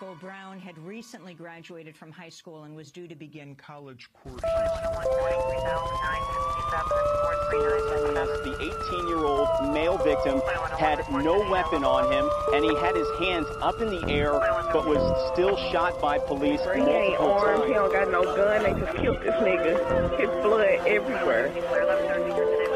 Michael Brown had recently graduated from high school and was due to begin college courses. The 18-year-old male victim had no weapon on him, and he had his hands up in the air, but was still shot by police multiple He ain't armed, times. he don't got no gun, they just killed this nigga. His blood everywhere.